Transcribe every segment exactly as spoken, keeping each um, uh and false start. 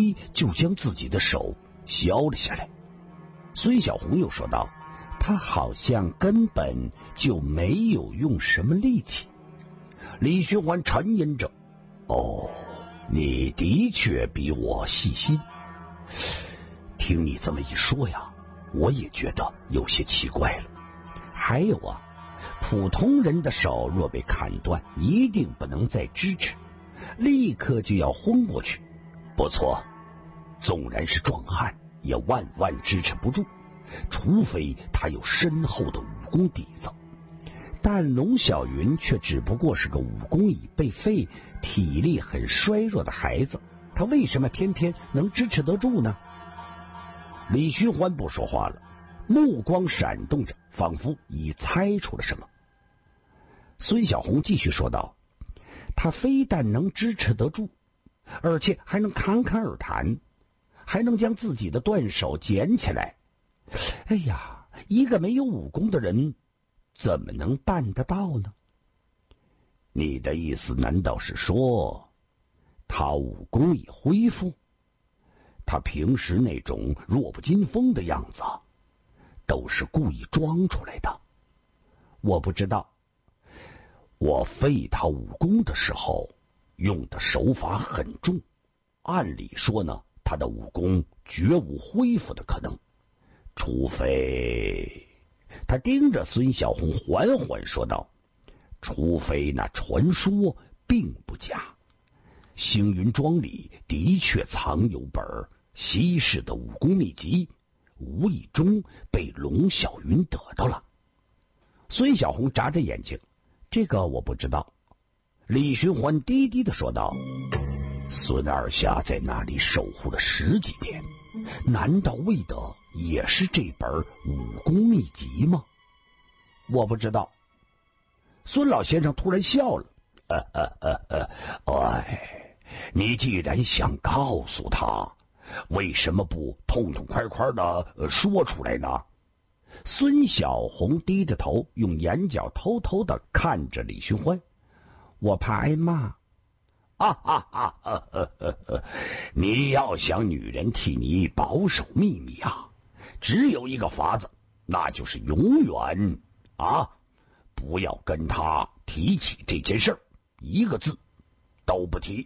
即就将自己的手削了下来。孙小红又说道：“他好像根本就没有用什么力气。”李寻欢沉吟着：“哦，你的确比我细心。听你这么一说呀，我也觉得有些奇怪了。还有啊，普通人的手若被砍断，一定不能再支持，立刻就要昏过去。不错，纵然是壮汉，也万万支持不住，除非他有深厚的武功底子。但龙小云却只不过是个武功已被废、体力很衰弱的孩子，他为什么天天能支持得住呢？”李寻欢不说话了，目光闪动着，仿佛已猜出了什么。孙小红继续说道：“他非但能支持得住，而且还能侃侃而谈，还能将自己的断手捡起来。哎呀，一个没有武功的人怎么能办得到呢？”“你的意思难道是说他武功已恢复？他平时那种弱不禁风的样子都是故意装出来的？”“我不知道，我废他武功的时候用的手法很重，按理说呢，他的武功绝无恢复的可能，除非……”他盯着孙小红缓缓说道：“除非那传说并不假，星云庄里的确藏有本稀世的武功秘籍，无意中被龙小云得到了。”孙小红眨着眼睛：“这个我不知道。”李寻欢低低地说道：“孙二侠在那里守护了十几年，难道为的也是这本武功秘籍吗？”“我不知道。”孙老先生突然笑了：“呃呃呃呃，哎，你既然想告诉他，为什么不痛痛快快的说出来呢？”孙小红低着头，用眼角偷偷的看着李寻欢：“我怕挨骂。”“哈哈哈哈哈哈！你要想女人替你保守秘密啊，只有一个法子，那就是永远啊，不要跟她提起这件事儿，一个字都不提。”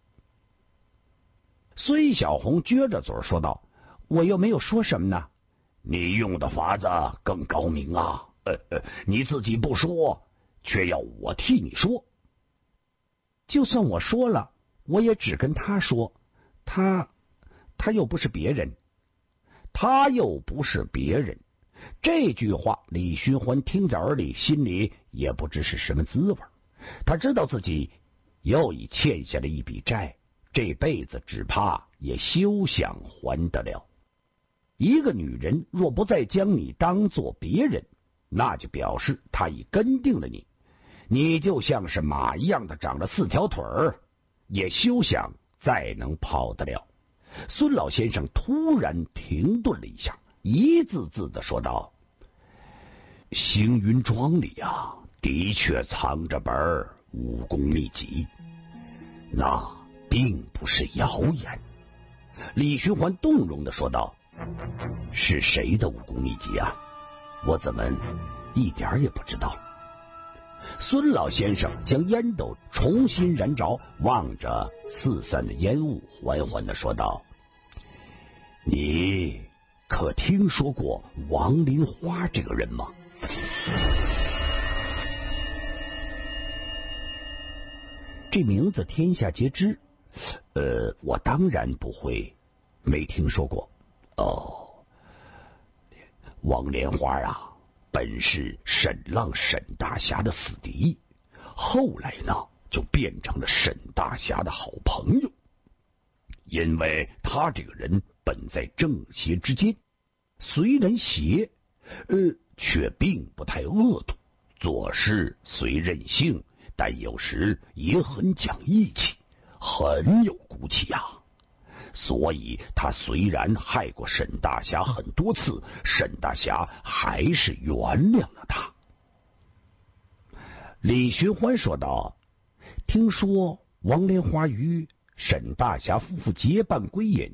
孙小红撅着嘴说道：“我又没有说什么呢。”“你用的法子更高明啊，呃呃，你自己不说，却要我替你说。”“就算我说了，我也只跟他说，他，他又不是别人。”“他又不是别人。”这句话李寻欢听在耳里，心里也不知是什么滋味。他知道自己又已欠下了一笔债，这辈子只怕也休想还得了。一个女人若不再将你当作别人，那就表示她已跟定了你，你就像是马一样的长了四条腿儿，也休想再能跑得了。”孙老先生突然停顿了一下，一字字地说道：“星云庄里啊，的确藏着本武功秘籍，那并不是谣言。”李寻欢动容地说道：“是谁的武功秘籍啊？我怎么一点也不知道？”孙老先生将烟斗重新燃着，望着四散的烟雾，缓缓地说道：“你可听说过王林花这个人吗？”这名字天下皆知，呃，我当然不会没听说过。哦，王莲花啊，本是沈浪沈大侠的死敌，后来呢就变成了沈大侠的好朋友。因为他这个人本在正邪之间，虽然邪，呃，却并不太恶毒，做事虽任性，但有时也很讲义气，很有骨气呀、啊。所以他虽然害过沈大侠很多次，沈大侠还是原谅了他。李寻欢说道：“听说王莲花与沈大侠夫妇结伴归隐，